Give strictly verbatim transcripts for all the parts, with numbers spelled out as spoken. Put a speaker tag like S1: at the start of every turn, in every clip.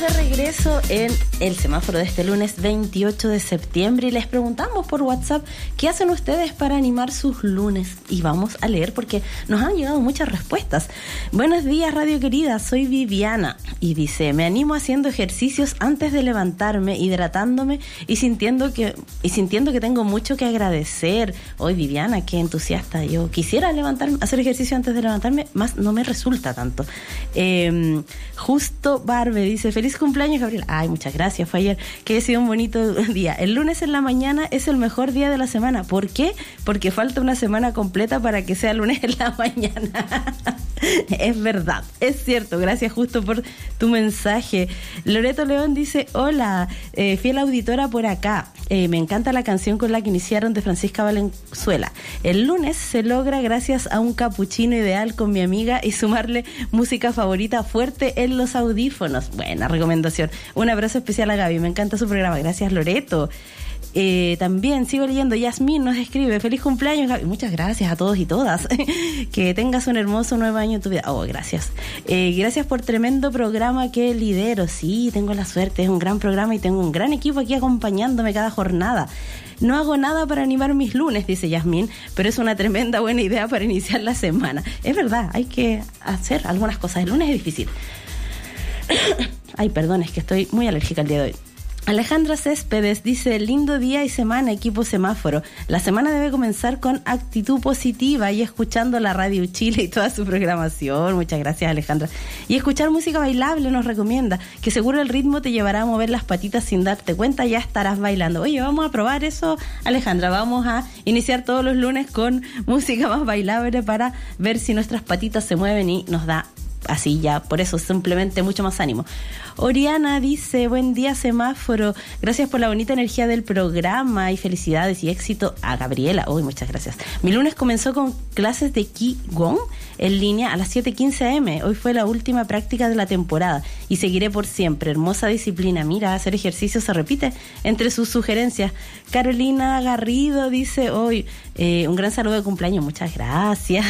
S1: de regreso en el semáforo de este lunes veintiocho de septiembre y les preguntamos por WhatsApp qué hacen ustedes para animar sus lunes, y vamos a leer porque nos han llegado muchas respuestas. Buenos días, radio querida, soy Viviana y dice: me animo haciendo ejercicios antes de levantarme, hidratándome y sintiendo que y sintiendo que tengo mucho que agradecer. Hoy, Viviana, qué entusiasta. Yo quisiera levantarme, hacer ejercicio antes de levantarme, más no me resulta tanto. Eh, justo Barbe dice: feliz cumpleaños, Gabriel. Ay, muchas gracias, fue ayer, que ha sido un bonito día. El lunes en la mañana es el mejor día de la semana. ¿Por qué? Porque falta una semana completa para que sea lunes en la mañana. Es verdad, es cierto. Gracias justo por tu mensaje. Loreto León dice: hola, eh, fiel auditora por acá. Eh, me encanta la canción con la que iniciaron de Francisca Valenzuela. El lunes se logra gracias a un capuchino ideal con mi amiga y sumarle música favorita fuerte en los audífonos. Buena recomendación. Un abrazo especial a Gaby, me encanta su programa. Gracias, Loreto. Eh, también sigo leyendo. Yasmín nos escribe: feliz cumpleaños, Gaby. Muchas gracias a todos y todas. Que tengas un hermoso nuevo año en tu vida. Oh, gracias. Eh, gracias por tremendo programa que lidero. Sí, tengo la suerte, es un gran programa y tengo un gran equipo aquí acompañándome cada jornada. No hago nada para animar mis lunes, dice Yasmín, pero es una tremenda buena idea para iniciar la semana. Es verdad, hay que hacer algunas cosas. El lunes es difícil. Ay, perdón, es que estoy muy alérgica el día de hoy. Alejandra Céspedes dice: lindo día y semana, equipo semáforo. La semana debe comenzar con actitud positiva y escuchando la Radio Chile y toda su programación. Muchas gracias, Alejandra. Y escuchar música bailable nos recomienda, que seguro el ritmo te llevará a mover las patitas sin darte cuenta, ya estarás bailando. Oye, vamos a probar eso, Alejandra. Vamos a iniciar todos los lunes con música más bailable para ver si nuestras patitas se mueven y nos da así ya, por eso simplemente mucho más ánimo. Oriana dice: buen día, semáforo, gracias por la bonita energía del programa y felicidades y éxito a Gabriela. Uy, muchas gracias. Mi lunes comenzó con clases de Qigong en línea a las siete quince a eme. Hoy fue la última práctica de la temporada y seguiré por siempre. Hermosa disciplina. Mira, hacer ejercicio se repite entre sus sugerencias. Carolina Garrido dice hoy: eh, un gran saludo de cumpleaños. Muchas gracias.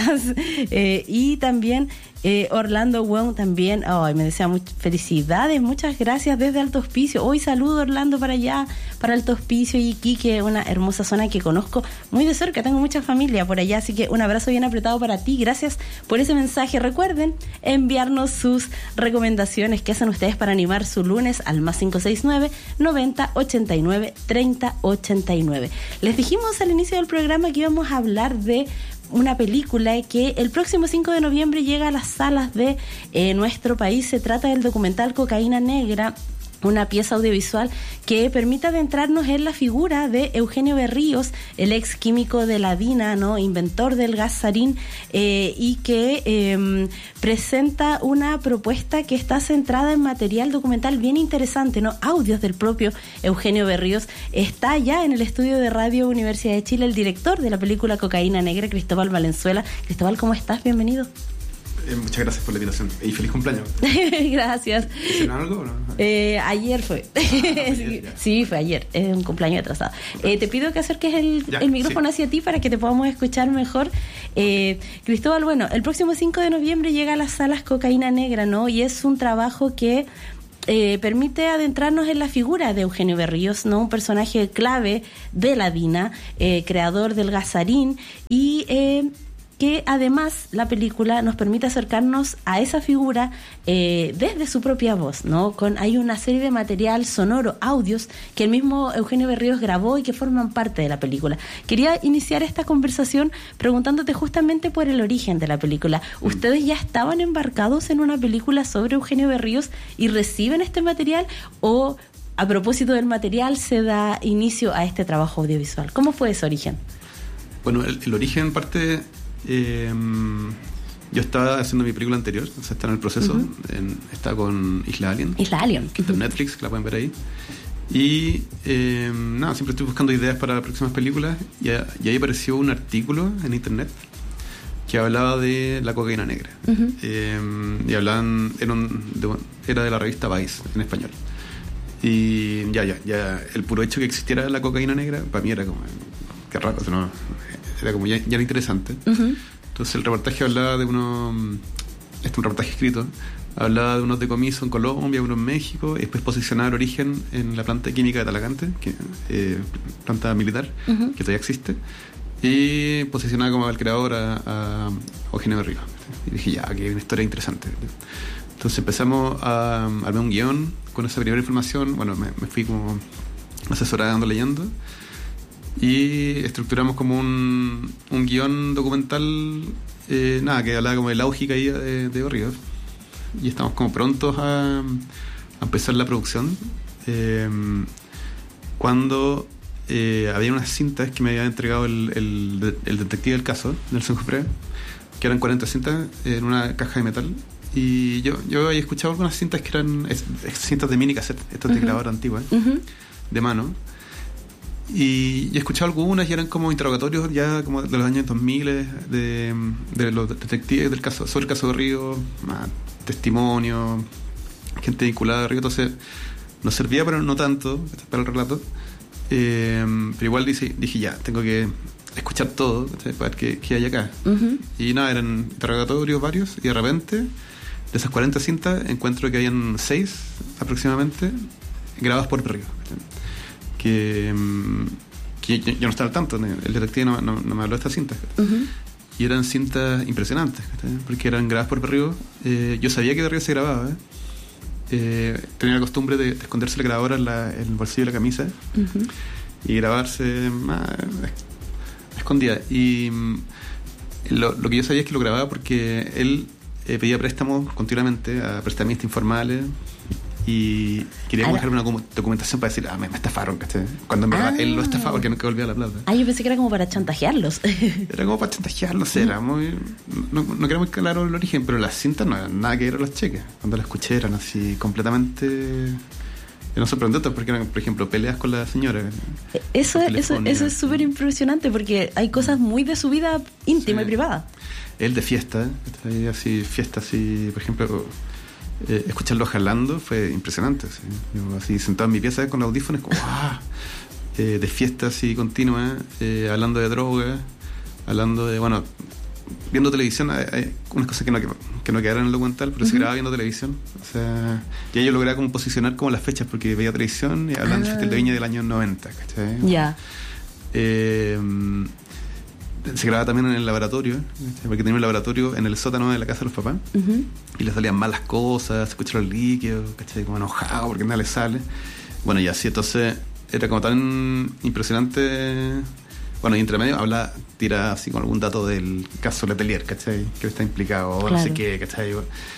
S1: eh, y también Eh, Orlando Wong también, oh, me desea muchas felicidades, muchas gracias desde Alto Hospicio. Hoy saludo, Orlando, para allá, para Alto Hospicio y Iquique, una hermosa zona que conozco muy de cerca, tengo mucha familia por allá, así que un abrazo bien apretado para ti. Gracias por ese mensaje. Recuerden enviarnos sus recomendaciones que hacen ustedes para animar su lunes al más cinco seis nueve, noventa, ochenta y nueve, treinta, ochenta y nueve. Les dijimos al inicio del programa que íbamos a hablar de una película que el próximo cinco de noviembre llega a las salas de eh, nuestro país. Se trata del documental Cocaína Negra, una pieza audiovisual que permite adentrarnos en la figura de Eugenio Berríos, el ex químico de la DINA, ¿no?, inventor del gas sarín, eh, y que eh, presenta una propuesta que está centrada en material documental bien interesante, ¿no? Audios del propio Eugenio Berríos. Está ya en el estudio de Radio Universidad de Chile el director de la película Cocaína Negra, Cristóbal Valenzuela. Cristóbal, ¿cómo estás? Bienvenido.
S2: Eh, muchas gracias por la invitación y feliz cumpleaños.
S1: Gracias.
S2: ¿Hicieron algo o no?
S1: Eh, ayer fue. Ah,
S2: ayer,
S1: sí, sí, fue ayer. Es un cumpleaños atrasado. Eh, te pido que acerques el,
S2: ya,
S1: el micrófono sí. hacia ti para que te podamos escuchar mejor. Eh, Cristóbal, bueno, el próximo cinco de noviembre llega a las salas Cocaína Negra, ¿no? Y es un trabajo que Eh, permite adentrarnos en la figura de Eugenio Berríos, ¿no? Un personaje clave de la DINA, eh, creador del gas sarín, y eh, que además la película nos permite acercarnos a esa figura eh, desde su propia voz, ¿no? Con, hay una serie de material sonoro, audios, que el mismo Eugenio Berríos grabó y que forman parte de la película. Quería iniciar esta conversación preguntándote justamente por el origen de la película. ¿Ustedes ya estaban embarcados en una película sobre Eugenio Berríos y reciben este material, o a propósito del material se da inicio a este trabajo audiovisual? ¿Cómo fue ese origen?
S2: Bueno, el, el origen parte... Eh, yo estaba haciendo mi película anterior, o sea, está en el proceso. Uh-huh. en, está con Isla Alien,
S1: Isla Alien,
S2: que está en Netflix, que la pueden ver ahí. Y eh, nada, siempre estoy buscando ideas para las próximas películas, y, a, y ahí apareció un artículo en internet que hablaba de la cocaína negra. Uh-huh. eh, y hablaban, era, un, de, era de la revista Vice en español. Y ya, ya, ya el puro hecho que existiera la cocaína negra para mí era como, qué raro, ¿no? Era como ya, ya era interesante. Uh-huh. Entonces el reportaje hablaba de uno, este es un reportaje escrito, Hablaba de unos decomisos en Colombia, unos en México, y después posicionaba el origen en la planta química de Talagante, que, eh, planta militar, uh-huh. que todavía existe, y posicionaba como el creador a, a Eugenio Berríos. Y dije, ya, que hay una historia interesante. Entonces empezamos a armar un guión con esa primera información. Bueno, me, me fui como asesorando, leyendo, y estructuramos como un, un guión documental, eh, nada, que hablaba como de la auge y caída de, de Berríos. Y estamos como prontos a, a empezar la producción, eh, cuando eh, había unas cintas que me había entregado el, el, el detective del caso, Nelson Jupré, que eran cuarenta cintas en una caja de metal. Y yo, yo había escuchado algunas cintas que eran es, es, cintas de mini cassette, estas uh-huh. de grabadora antigua, uh-huh. de mano. Y yo he escuchado algunas y eran como interrogatorios ya como de los años dos mil de, de los detectives del caso, sobre el caso de Río, más testimonio, gente vinculada a Río. Entonces nos servía, pero no tanto para el relato, eh, pero igual dije, dije ya, tengo que escuchar todo, ¿sabes? Para ver qué, qué hay acá. Uh-huh. Y nada, eran interrogatorios varios, y de repente de esas cuarenta cintas encuentro que habían seis aproximadamente grabadas por Río, que, que yo, yo no estaba al tanto, el detective no, no, no me habló de estas cintas. Uh-huh. Y eran cintas impresionantes, porque eran grabadas por Berríos. Eh, yo sabía que Berríos se grababa, ¿eh? Eh, tenía la costumbre de, de esconderse la grabadora en, la, en el bolsillo de la camisa, uh-huh. y grabarse más escondida. Y lo, lo que yo sabía es que lo grababa porque él eh, pedía préstamos continuamente a prestamistas informales, y quería como dejar una documentación para decir, ah, me, me estafaron, ¿cachai? Cuando en verdad ah. él lo estafaba porque nunca volvía la plata.
S1: Ah, yo pensé que era como para chantajearlos.
S2: Era como para chantajearlos, era muy... No, no queda muy claro el origen, pero las cintas no eran nada que ver a los cheques. Cuando las escuché eran así completamente... Eran sorprendentes porque eran, por ejemplo, peleas con la señora.
S1: Eso, eso, eso es súper impresionante porque hay cosas muy de su vida íntima, sí, y privada.
S2: Él de fiesta, ¿eh? Así, fiesta así, por ejemplo... Eh, escucharlo jalando fue impresionante, ¿sí? Yo así sentado en mi pieza con los audífonos como ¡ah! eh, de fiesta así continua, eh, hablando de droga, hablando de, bueno, viendo televisión. Hay, hay unas cosas que no, que no quedaron en el documental, pero uh-huh. se grababa viendo televisión, o sea, ya yo lograba como posicionar como las fechas porque veía televisión y hablando ah. del Festival de Viña del año noventa, ¿cachai?
S1: Ya. Yeah.
S2: eh, se grababa también en el laboratorio, ¿cachai? Porque tenía un laboratorio en el sótano de la casa de los papás, uh-huh. y le salían malas cosas, se escucharon los líquidos, ¿cachai? Como enojado porque nada le sale. Bueno, y así, entonces era como tan impresionante. Bueno, y entre medio habla, tira así con algún dato del caso Letelier, ¿cachai? Que está implicado, claro. no sé qué, ¿cachai?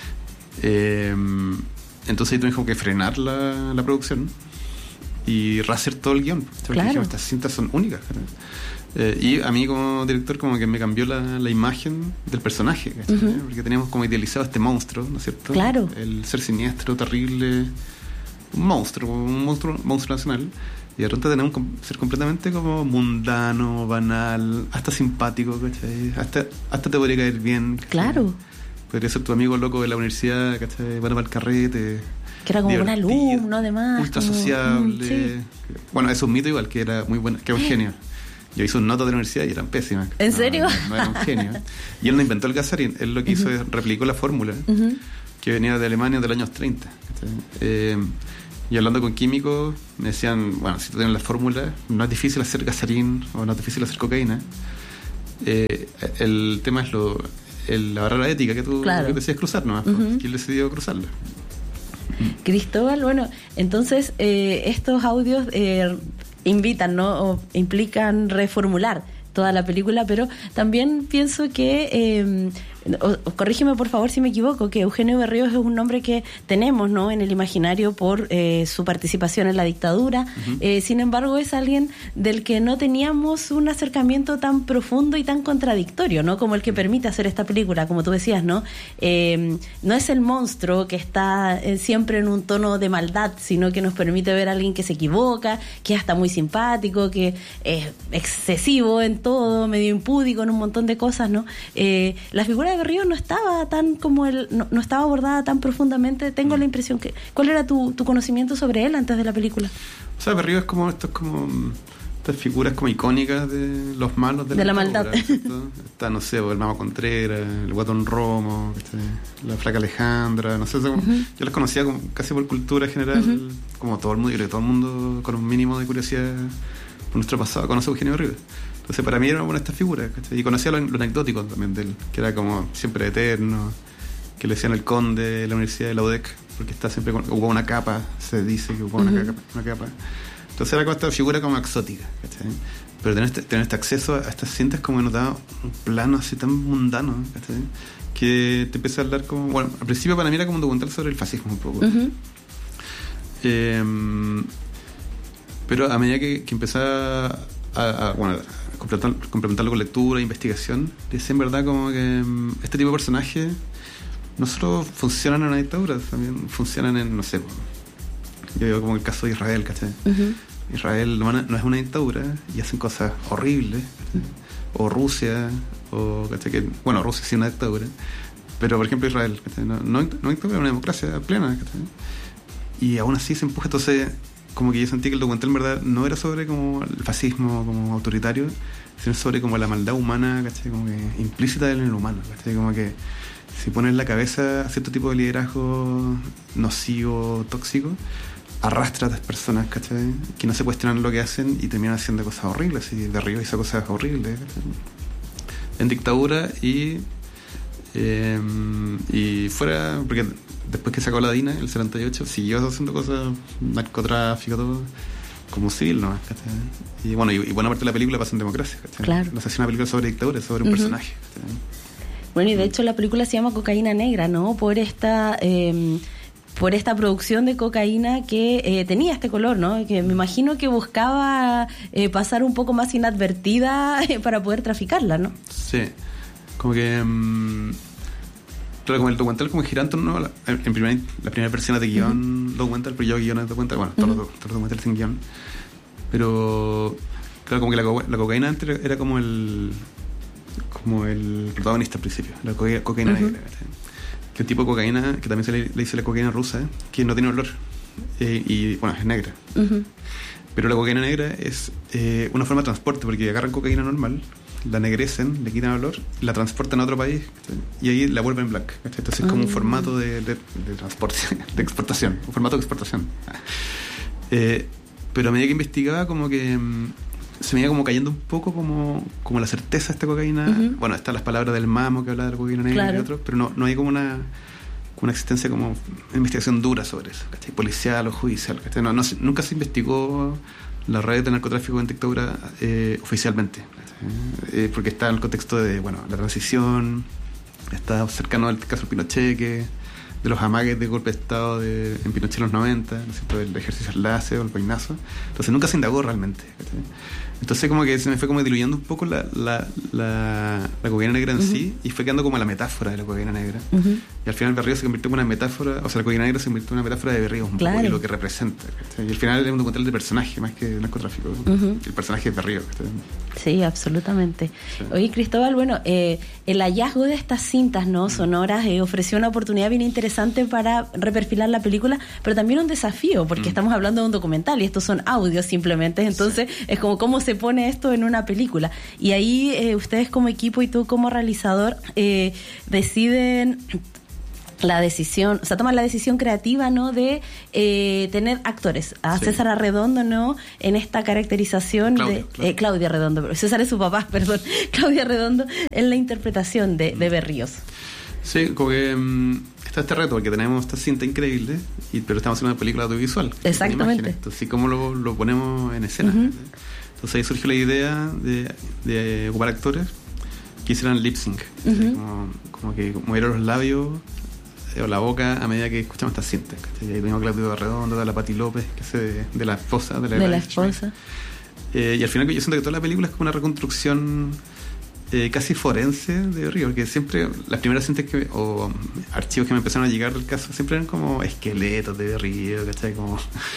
S2: Eh, entonces ahí tuvimos que frenar la, la producción y rehacer todo el guión, porque claro. dijimos, estas cintas son únicas, ¿cachai? Eh, y a mí como director como que me cambió la, la imagen del personaje, uh-huh. porque teníamos como idealizado este monstruo, ¿no es cierto?
S1: Claro.
S2: El ser siniestro, terrible, un monstruo, un monstruo, monstruo nacional, y de repente tenemos un ser completamente como mundano, banal, hasta simpático, ¿cachai? Hasta, hasta te podría caer bien, ¿cachai?
S1: Claro.
S2: Podría ser tu amigo loco de la universidad, ¿cachai? Bueno, para el carrete,
S1: que era como un alumno además,
S2: ultra
S1: como,
S2: sociable,
S1: sí.
S2: Bueno, es un mito igual, que era muy bueno, que era un genio. Yo hice un notas de la universidad y eran pésimas.
S1: ¿En
S2: no,
S1: serio?
S2: No, no era un genio. Y él no inventó el gasarín. Él lo que hizo uh-huh. es replicó la fórmula uh-huh. que venía de Alemania de los años treinta. Eh, y hablando con químicos, me decían, bueno, si tú tienes la fórmula, no es difícil hacer gasarín o no es difícil hacer cocaína. Eh, el tema es lo, el, la barrera ética que tú
S1: claro.
S2: que decides cruzar, ¿no? Uh-huh. Que él decidió cruzarla.
S1: Cristóbal, bueno, entonces eh, estos audios... Eh, invitan, ¿no? O implican reformular toda la película, pero también pienso que, eh, o, o corrígeme por favor si me equivoco, que Eugenio Berríos es un nombre que tenemos, ¿no? En el imaginario por eh, su participación en la dictadura, uh-huh. eh, sin embargo es alguien del que no teníamos un acercamiento tan profundo y tan contradictorio, ¿no? Como el que permite hacer esta película, como tú decías, ¿no? Eh, no es el monstruo que está eh, siempre en un tono de maldad, sino que nos permite ver a alguien que se equivoca, que es hasta muy simpático, que es excesivo en todo, medio impúdico en un montón de cosas, ¿no? Eh, la figura de Berríos no estaba tan como el, no, no estaba abordada tan profundamente. Tengo la impresión que, ¿cuál era tu, tu conocimiento sobre él antes de la película?
S2: O sea, Berríos es como esto es como estas figuras como icónicas de los malos de,
S1: de la, la
S2: maldad.
S1: Obra,
S2: está, no sé, el Mago Contreras, el Guatón Romo, ¿sí? La Flaca Alejandra, no sé, uh-huh. yo las conocía como, casi por cultura general, uh-huh. como todo el mundo, yo creo que todo el mundo con un mínimo de curiosidad por nuestro pasado conoce a Eugenio Rivas. Entonces para mí era una buena esta figura, ¿sí? Y conocía lo, lo anecdótico también de él, que era como siempre eterno, que le decían el conde de la Universidad de la U D E C, porque está siempre con, ocupaba una capa, se dice que ocupaba uh-huh. una, capa, una capa. Entonces era como esta figura como exótica, ¿cachai? Pero tener este, tener este acceso a estas cintas como que nos da un plano así tan mundano, ¿cachai? Que te empieza a hablar como... Bueno, al principio para mí era como un documental sobre el fascismo un poco. Uh-huh. Eh, pero a medida que, que empezaba a, a, a, bueno, a complementar, complementarlo con lectura, investigación, decía en verdad como que este tipo de personajes no solo funcionan en una dictadura, también funcionan en, no sé... Yo veo como el caso de Israel, ¿cachai? Uh-huh. Israel no, no es una dictadura y hacen cosas horribles, ¿cachai? O Rusia, o ¿cachai? Que, bueno, Rusia sí es una dictadura, pero por ejemplo Israel, ¿cachai? No, no, no dictadura, es una democracia plena, ¿cachai? Y aún así se empuja. Entonces como que yo sentí que el documental en verdad no era sobre como el fascismo como autoritario, sino sobre como la maldad humana, ¿cachai? Como que implícita en el humano, ¿cachai? Como que si pones en la cabeza cierto tipo de liderazgo nocivo, tóxico, arrastra a las personas, ¿cachai? Que no se cuestionan lo que hacen y terminan haciendo cosas horribles, y de arriba hizo cosas horribles, ¿cachai? En dictadura y eh, y fuera, porque después que sacó la DINA, el setenta y ocho, siguió haciendo cosas, narcotráfico, todo, como civil, ¿no? ¿Cachai? Y bueno, y, y buena parte de la película pasa en democracia, ¿cachai? Claro. No se hace una película sobre dictadura, es sobre un uh-huh. personaje, ¿cachai?
S1: Bueno, y de hecho la película se llama Cocaína Negra, ¿no? Por esta... Eh, por esta producción de cocaína que eh, tenía este color, ¿no? Que me imagino que buscaba eh, pasar un poco más inadvertida eh, para poder traficarla, ¿no? Sí,
S2: como que um, claro, como el documental como gira en torno a la, en primer, la primera versión de guión uh-huh. documental, pero yo guiones de documental, bueno, uh-huh. todos los, todos los documentales sin guión, pero claro, como que la, la cocaína era como el como el protagonista al principio, la coca, cocaína uh-huh. negra, que un tipo de cocaína que también se le, le dice la cocaína rusa, ¿eh? Que no tiene olor eh, y bueno, es negra. Uh-huh. Pero la cocaína negra es eh, una forma de transporte, porque agarran cocaína normal, la ennegrecen, le quitan olor, la transportan a otro país, ¿cachai? Y ahí la vuelven blanca, ¿cachai? Entonces es uh-huh. como un formato de, de, de transporte, de exportación, un formato de exportación. Eh, pero a medida que investigaba, como que um, se me iba como cayendo un poco como, como la certeza de esta cocaína. Uh-huh. Bueno, están las palabras del Mamo que habla de la cocaína negra, claro. y otros, pero no, no hay como una, como una existencia, como una investigación dura sobre eso, ¿cachai? Policial o judicial, ¿cachai? No, no, nunca se investigó la red de narcotráfico en dictadura eh, oficialmente, eh, porque está en el contexto de, bueno, la transición, está cercano al caso del Pinochet, que de los amagues de golpe de Estado de, en Pinochet en los noventa, ¿no es cierto? El ejercicio al láser o el peinazo. Entonces nunca se indagó realmente, ¿cachai? Entonces como que se me fue como diluyendo un poco la, la, la, la cocaína negra en uh-huh. sí, y fue quedando como la metáfora de la cocaína negra. Uh-huh. Y al final Berrío se convirtió en una metáfora, o sea, la cocaína negra se convirtió en una metáfora de Berrío un claro. poco, y lo que representa, ¿cachai? Y al final es un documental de personaje más que de narcotráfico. Uh-huh. El personaje es Berrío, ¿cachai?
S1: Sí, absolutamente. Sí. Oye, Cristóbal, bueno, eh, el hallazgo de estas cintas no sonoras eh, ofreció una oportunidad bien interesante para reperfilar la película, pero también un desafío, porque mm. estamos hablando de un documental y estos son audios simplemente, entonces sí. es como cómo se pone esto en una película. Y ahí eh, ustedes como equipo y tú como realizador eh, deciden... la decisión, o sea, toman la decisión creativa, ¿no? De eh, tener actores. A sí. César Arredondo, ¿no? En esta caracterización Claudia, de... Claudia. Eh, Claudia Arredondo, pero César es su papá, perdón. Claudia Arredondo en la interpretación de, de Berríos.
S2: Sí, como que um, está este reto, porque tenemos esta cinta increíble, y, pero estamos haciendo una película audiovisual.
S1: Exactamente.
S2: Entonces, ¿cómo lo, lo ponemos en escena? Uh-huh. Entonces ahí surgió la idea de, de ocupar actores que hicieran lip sync. Uh-huh. Como, como que movieran los labios o la boca a medida que escuchamos estas cintas. Y ahí tenemos a Claudio Arredondo, de la Pati López, que es de, de la esposa de la,
S1: de la esposa.
S2: Eh, y al final yo siento que toda la película es como una reconstrucción eh, casi forense de Río, porque siempre las primeras cintas que, o archivos que me empezaron a llegar del caso siempre eran como esqueletos de Río, ¿cachai? Como,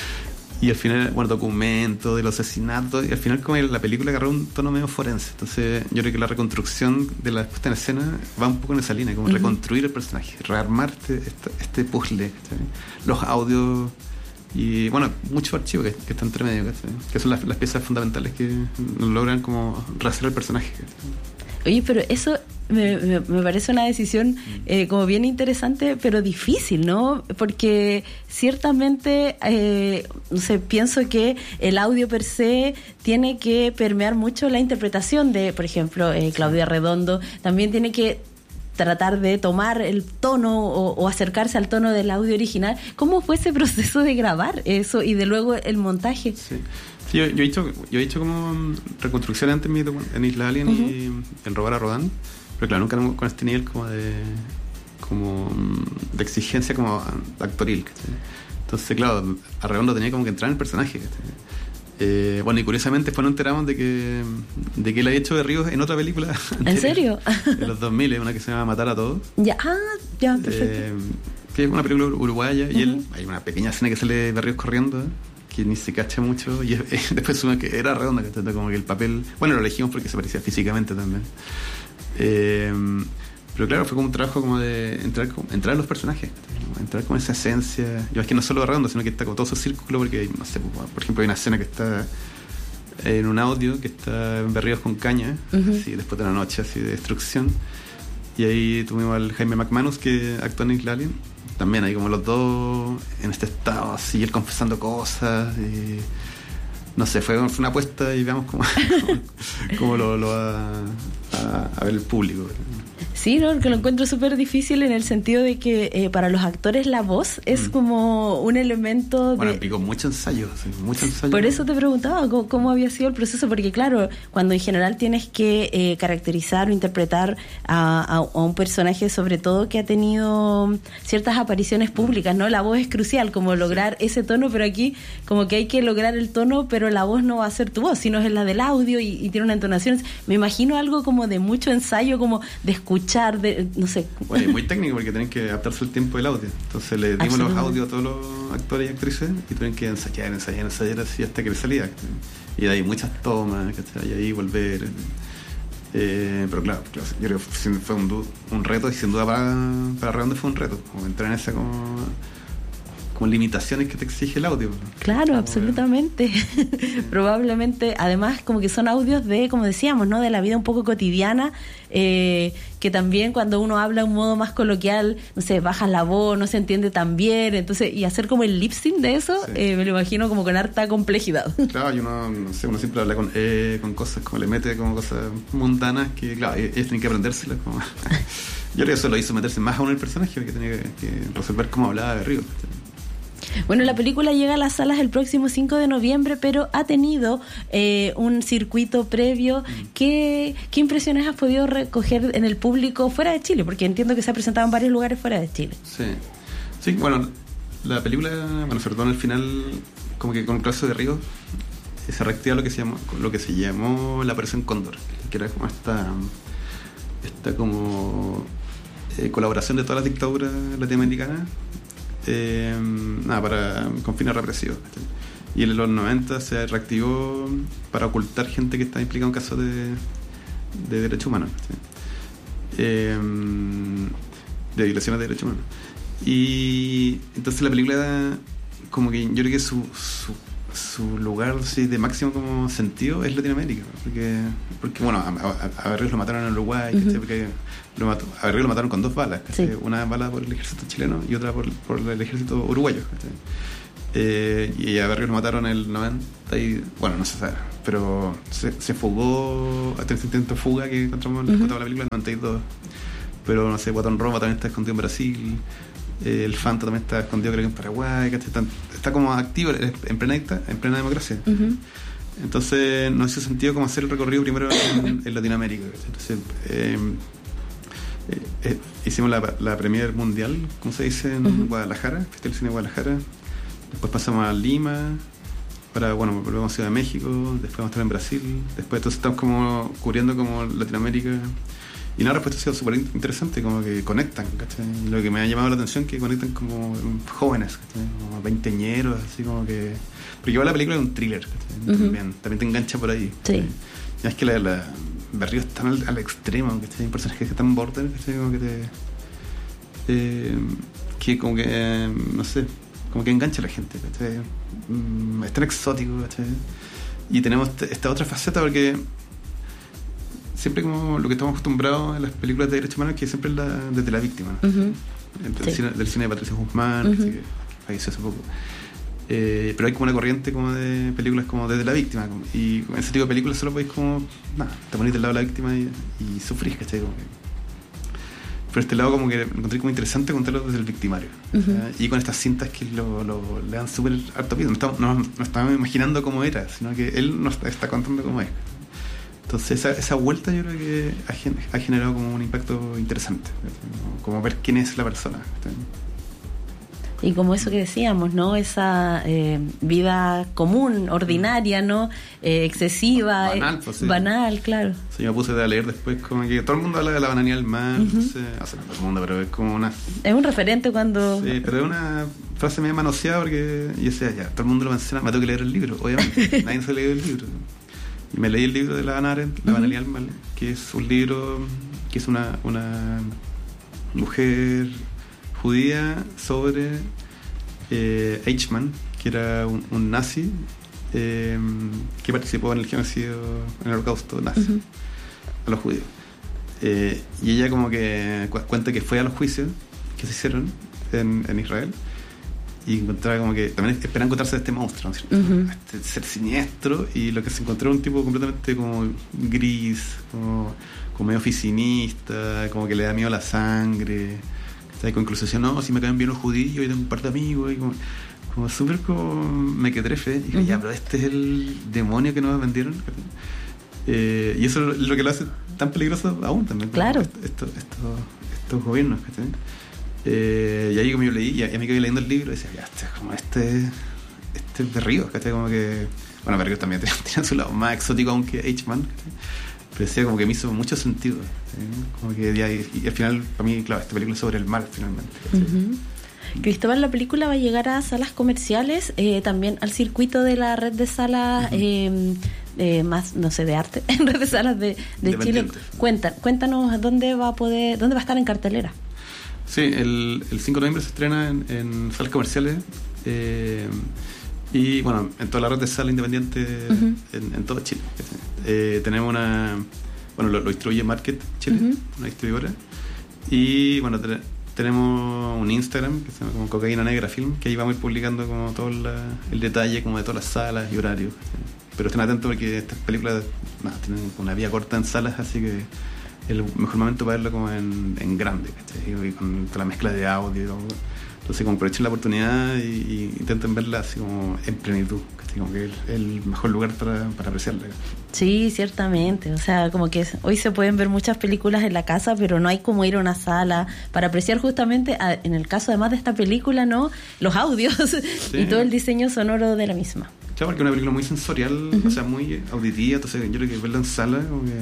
S2: y al final, bueno, documentos de los asesinatos, y al final como la película agarró un tono medio forense. Entonces yo creo que la reconstrucción de la puesta en escena va un poco en esa línea, como uh-huh. reconstruir el personaje, rearmar este, este puzzle, ¿cachai? Los audios Y bueno, muchos archivos que, que están entre medio, ¿cachai? Que son las, las piezas fundamentales que logran como rehacer el personaje, ¿cachai?
S1: Oye, pero eso me, me, me parece una decisión eh, como bien interesante, pero difícil, ¿no? Porque ciertamente, eh, no sé, pienso que el audio per se tiene que permear mucho la interpretación de, por ejemplo, eh, Claudia Redondo, también tiene que tratar de tomar el tono o, o acercarse al tono del audio original. ¿Cómo fue ese proceso de grabar eso y de luego el montaje?
S2: Sí, sí yo, yo, he hecho, yo he hecho como reconstrucciones antes en, mi, en Isla Alien, uh-huh, y en Robar a Rodán, pero claro, nunca con este nivel como de como de exigencia como actoril, ¿cachai? Entonces, claro, a Redondo tenía como que entrar en el personaje, ¿cachai? Eh, bueno, y curiosamente después nos enteramos de que de que él había hecho de Ríos en otra película.
S1: ¿En serio?
S2: De los dos mil, una que se llama Matar a Todos.
S1: Ya, ah, ya, perfecto.
S2: Eh, que es una película uruguaya, uh-huh, y él, hay una pequeña escena que sale de Ríos corriendo, que ni se cacha mucho, y es, es, después suma que era Redonda, que como que el papel, bueno, lo elegimos porque se parecía físicamente también. Eh, pero claro, fue como un trabajo como de entrar, como, entrar en los personajes, entrar con esa esencia. Yo es que no solo Redondo, sino que está con todo su círculo, porque no sé, por ejemplo, hay una escena que está en un audio que está en Berríos con caña, uh-huh, así después de una noche así de destrucción, y ahí tuvimos al Jaime McManus que actuó en Isla Alien, también ahí como los dos en este estado así, él confesando cosas, y no sé, fue, fue una apuesta y veamos cómo, cómo, cómo lo, lo va a, a ver el público.
S1: Sí, no, que lo encuentro súper difícil en el sentido de que eh, para los actores la voz es mm. como un elemento de...
S2: Bueno, implicó mucho ensayo, sí, mucho ensayo.
S1: Por eso te preguntaba cómo, cómo había sido el proceso, porque claro, cuando en general tienes que eh, caracterizar o interpretar a, a, a un personaje, sobre todo que ha tenido ciertas apariciones públicas, ¿no? La voz es crucial, como lograr sí. ese tono, pero aquí como que hay que lograr el tono, pero la voz no va a ser tu voz, sino es la del audio y, y tiene una entonación. Me imagino algo como de mucho ensayo, como de escuchar, de, no sé.
S2: Bueno, muy técnico porque tienen que adaptarse al tiempo del audio. Entonces le dimos los audios a todos los actores y actrices y tienen que ensayar, ensayar, ensayar así hasta que les salía. Y de ahí muchas tomas, ¿cachai? Y ahí volver. Eh, pero claro, claro, yo creo que fue un, un reto y sin duda para, para Redondo fue un reto. Como entrar en esa como... como limitaciones que te exige el audio.
S1: Claro, como absolutamente. De... Probablemente, además, como que son audios de, como decíamos, ¿no? De la vida un poco cotidiana, eh, que también cuando uno habla de un modo más coloquial, no sé, bajas la voz, no se entiende tan bien, entonces, y hacer como el lip sync de eso, sí. eh, me lo imagino como con harta complejidad.
S2: Claro, y uno, no sé, uno siempre habla con, eh, con cosas, como le mete como cosas mundanas que, claro, ellos tienen que aprendérselas. Como... Yo creo que eso lo hizo meterse más aún en el personaje, porque tenía que, que resolver cómo hablaba de Río.
S1: Bueno, la película llega a las salas el próximo cinco de noviembre, pero ha tenido eh, un circuito previo. ¿Qué, ¿Qué impresiones has podido recoger en el público fuera de Chile? Porque entiendo que se ha presentado en varios lugares fuera de Chile.
S2: Sí, sí, bueno, la película, bueno, sobre todo en el final, como que con Clase de Río, se reactiva lo que se llamó, lo que se llamó la Operación Cóndor, que era como esta, esta como eh, colaboración de todas las dictaduras latinoamericanas. Eh, nada, para con fines represivos. Y en los noventa se reactivó para ocultar gente que está implicada en casos de, de derechos humanos, eh, de violaciones de derechos humanos. Y entonces la película, como que yo creo que su, su, su lugar sí, de máximo como sentido es Latinoamérica, porque, porque bueno, a, a, a Berríos lo mataron en Uruguay, uh-huh. porque lo mató, a Berríos lo mataron con dos balas, sí. una bala por el ejército chileno y otra por, por el ejército uruguayo. Eh, y a Berríos lo mataron en el noventa y, bueno, no se sabe, pero se, se fugó hasta ese intento de fuga que encontramos en uh-huh. la película en el noventa y dos, pero no sé, Guatón Roma también está escondido en Brasil. Eh, el Fanta también está escondido creo que en Paraguay, está, está como activo en plena, en plena democracia. Uh-huh. Entonces no hizo sentido como hacer el recorrido primero en, en Latinoamérica. Entonces eh, eh, eh, hicimos la, la premier mundial, como se dice, en uh-huh. Guadalajara, Festival de Cine de Guadalajara. Después pasamos a Lima, para, bueno, volvemos a Ciudad de México, después vamos a estar en Brasil, después entonces estamos como cubriendo como Latinoamérica. Y la respuesta ha sido súper interesante, como que conectan, ¿cachai? Lo que me ha llamado la atención es que conectan como jóvenes, ¿cachai? Como veinteañeros, así como que... Porque igual la película es un thriller, ¿cachai? Uh-huh. También, también te engancha por ahí.
S1: Sí.
S2: Ya es que la, la Berríos están al, al extremo, ¿cachai? Hay personajes que están border, ¿cachai? Como que te... Eh, que como que, eh, no sé, como que engancha a la gente, ¿cachai? Mm, es tan exótico, ¿cachai? Y tenemos esta otra faceta porque siempre como lo que estamos acostumbrados en las películas de derechos humanos, que siempre es la, desde la víctima, ¿no? Uh-huh. Del, sí. cine, del cine de Patricia Guzmán, uh-huh. que, que falleció hace poco. Eh, pero hay como una corriente como de películas como desde la víctima, como, y en ese tipo de películas solo podéis como, nada, te ponís del lado de la víctima y, y sufrís, ¿cachai? Como que, pero este lado como que encontré como interesante contarlo desde el victimario, uh-huh. ¿sí? Y con estas cintas que lo, lo, le dan súper harto piso. No estamos, no, no estamos imaginando cómo era, sino que él nos está, está contando cómo es. Entonces esa, esa vuelta yo creo que ha, ha generado como un impacto interesante, como, como ver quién es la persona, ¿sí?
S1: Y como eso que decíamos, ¿no? Esa eh, vida común, ordinaria, ¿no? Eh, excesiva,
S2: banal, pues, sí.
S1: banal, claro.
S2: Sí, yo me puse a leer después como que todo el mundo habla de la bananidad del mal, uh-huh. no sé, o sea, no todo el mundo, pero es como una...
S1: Es un referente cuando...
S2: Sí, pero es una frase medio manoseada porque yo decía, ya, todo el mundo lo menciona, me tengo que leer el libro, obviamente, nadie se leído el libro. Y me leí el libro de la Hannah Arendt, La uh-huh. banalidad del mal, que es un libro que es una, una mujer judía sobre eh, Eichmann, que era un, un nazi eh, que participó en el genocidio, en el holocausto nazi, uh-huh. a los judíos. Eh, y ella como que cu- cuenta que fue a los juicios que se hicieron en, en Israel y encontraba como que también esperaba encontrarse a este monstruo, ¿no? Uh-huh. Este ser siniestro, y lo que se encontró era un tipo completamente como gris, como, como medio oficinista, como que le da miedo a la sangre. Incluso decía, no, si me caen bien los judíos y tengo un par de amigos, y como, como súper como mequetrefe. Y dije, uh-huh. ya, pero este es el demonio que nos vendieron. Eh, y eso es lo que lo hace tan peligroso aún también.
S1: Claro.
S2: Estos, estos, estos gobiernos. Eh, y ahí como yo leí, y a mí que iba leyendo el libro, decía, ya, este es como este, este es Berríos, ¿cachai? Como que, bueno, Berríos también tiene su lado más exótico aún que Eichmann, ¿cachai? Pero decía como que me hizo mucho sentido, ¿sí? Como que y, y, y al final para mí, claro, esta película es sobre el mal finalmente, ¿sí?
S1: Uh-huh. Cristóbal, la película va a llegar a salas comerciales, eh, también al circuito de la red de salas uh-huh. eh, eh, más, no sé, de arte, en red de salas de, de Chile. Cuenta, cuéntanos dónde va a poder, dónde va a estar en cartelera.
S2: Sí, el, el cinco de noviembre se estrena en, en salas comerciales eh, y bueno, en toda la red de salas independientes uh-huh. en, en todo Chile. Eh, tenemos una, bueno, lo, lo distribuye Market Chile, uh-huh. una distribuidora, y bueno, te, tenemos un Instagram que se llama como Cocaína Negra Film, que ahí vamos a ir publicando como todo la, el detalle como de todas las salas y horarios, pero estén atentos porque estas películas no, tienen una vía corta en salas, así que el mejor momento para verlo como en, en grande, ¿cachai? Y con toda la mezcla de audio y todo. Entonces como aprovechen la oportunidad y, y intenten verla así como en plenitud, ¿cachai? Como que es el, el mejor lugar para, para apreciarla.
S1: Sí, ciertamente. O sea, como que hoy se pueden ver muchas películas en la casa, pero no hay como ir a una sala para apreciar justamente, a, en el caso además de esta película, ¿no? Los audios sí. y todo el diseño sonoro de la misma.
S2: Claro, porque es una película muy sensorial, uh-huh. o sea, muy auditiva, entonces yo creo que verla en sala como que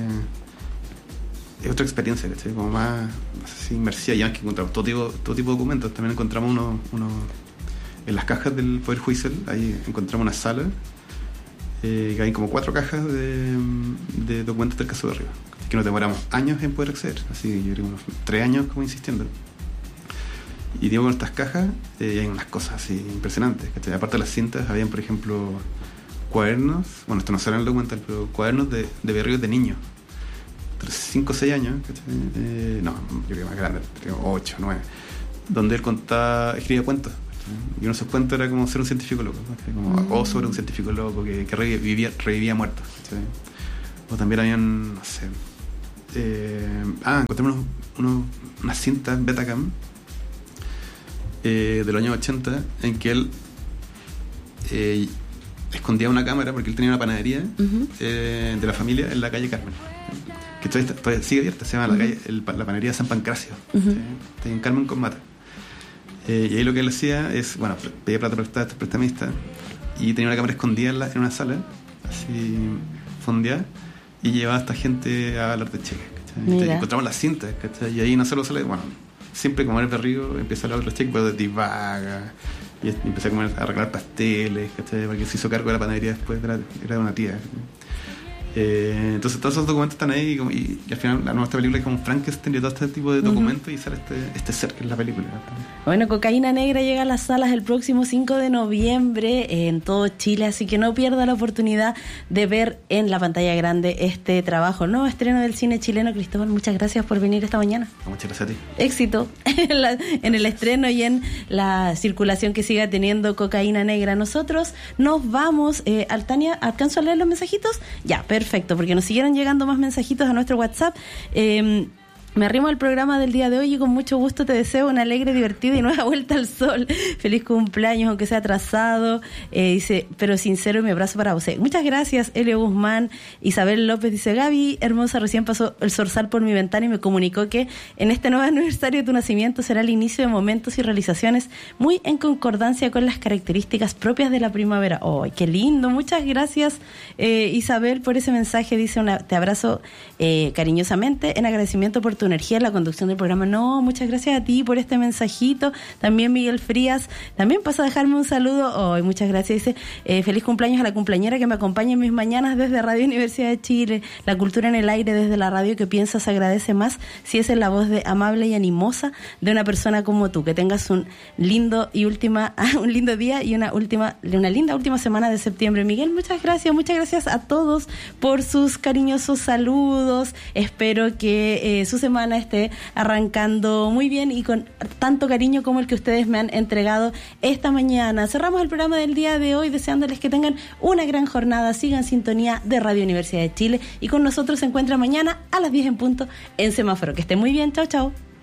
S2: es otra experiencia, ¿cachai? Como más así, inmersiva. Y además que encontramos todo tipo, todo tipo de documentos. También encontramos uno, uno en las cajas del Poder Judicial, ahí encontramos una sala eh, que hay como cuatro cajas de, de documentos del caso de Berríos, que nos demoramos años en poder acceder, así yo creo unos tres años como insistiendo. Y digo, con estas cajas eh, hay unas cosas así impresionantes, ¿cachai? Aparte de las cintas, habían por ejemplo cuadernos, bueno, esto no sale en el documental, pero cuadernos de, de Berríos de niños, cinco o seis años, eh, no, yo creo que más grande, ocho, nueve, donde él contaba, escribía cuentos, ¿cachai? Y uno de esos cuentos era como ser un científico loco, ¿cachai? Como, mm. o sobre un científico loco que, que revivía, revivía muertos, ¿cachai? O también habían, no sé, eh, ah, encontramos unos, unos, unas cintas Betacam eh, de los años ochenta en que él eh, escondía una cámara porque él tenía una panadería uh-huh. eh, de la familia en la calle Carmen, que todavía, todavía sigue abierta, se llama uh-huh. la, calle, el, la panadería de San Pancracio, uh-huh. ¿sí? Está en Carmen con Mata. Eh, y ahí lo que él hacía es, bueno, pedía plata prestada a estos prestamistas y tenía una cámara escondida en, la, en una sala, así fondeada, y llevaba a esta gente a hablar de cheques, ¿cachai? Y encontramos las cintas, ¿cachai? Y ahí no solo sale, bueno, siempre como era el Berrío, empieza a hablar de los cheques, pero divaga, y empecé a, comer, a arreglar pasteles, ¿cachai? Porque se hizo cargo de la panadería después, de la, era de una tía, ¿cachai? Eh, entonces todos esos documentos están ahí y, y, y al final la nuestra película es como Frankenstein y todo este tipo de documentos, uh-huh. y sale este, este ser que es la película.
S1: Bueno, Cocaína Negra llega a las salas el próximo cinco de noviembre eh, en todo Chile, así que no pierda la oportunidad de ver en la pantalla grande este trabajo. Nuevo estreno del cine chileno. Cristóbal, muchas gracias por venir esta mañana.
S2: Muchas gracias a ti.
S1: Éxito en, la, en el estreno y en la circulación que siga teniendo Cocaína Negra. Nosotros nos vamos. Eh, Altania, ¿alcanzo a leer los mensajitos? Ya, perfecto, porque nos siguieron llegando más mensajitos a nuestro WhatsApp. Eh, Me arrimo al programa del día de hoy y con mucho gusto te deseo una alegre, divertida y nueva vuelta al sol. Feliz cumpleaños, aunque sea atrasado. Eh, dice, pero sincero, y mi abrazo para vos. Muchas gracias, Elio Guzmán. Isabel López dice, Gaby, hermosa, recién pasó el zorzal por mi ventana y me comunicó que en este nuevo aniversario de tu nacimiento será el inicio de momentos y realizaciones muy en concordancia con las características propias de la primavera. ¡Ay, qué lindo! Muchas gracias, eh, Isabel, por ese mensaje. Dice, una, te abrazo eh, cariñosamente en agradecimiento por tu energía en la conducción del programa. No, muchas gracias a ti por este mensajito. También Miguel Frías, también pasa a dejarme un saludo. Oh, muchas gracias. Dice, eh, feliz cumpleaños a la cumpleañera que me acompaña en mis mañanas desde Radio Universidad de Chile. La cultura en el aire desde la radio que piensa se agradece más si es en la voz de amable y animosa de una persona como tú. Que tengas un lindo y última, un lindo día y una última, una linda última semana de septiembre. Miguel, muchas gracias. Muchas gracias a todos por sus cariñosos saludos. Espero que eh, su semana esté arrancando muy bien y con tanto cariño como el que ustedes me han entregado esta mañana. Cerramos el programa del día de hoy deseándoles que tengan una gran jornada. Sigan en sintonía de Radio Universidad de Chile y con nosotros se encuentra mañana a las diez en punto en Semáforo. Que estén muy bien. Chao, chao.